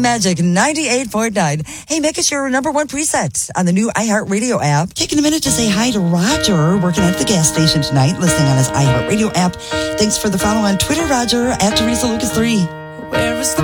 Magic 98.9. Hey, make us your number one preset on the new iHeartRadio app. Taking a minute to say hi to Roger, working at the gas station tonight, listening on his iHeartRadio app. Thanks for the follow on Twitter, Roger, at Teresa Lucas 3. Where is the